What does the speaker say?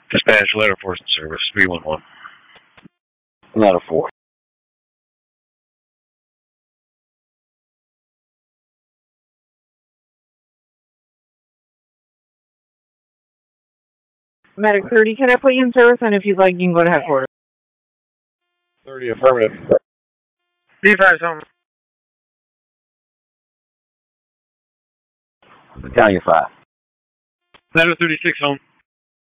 Dispatch, letter 4 in service, 311. Letter 4. Medic 30, can I put you in service? And if you'd like, you can go to headquarters. 30, affirmative. B5's home. Battalion 5. Letter 36 home.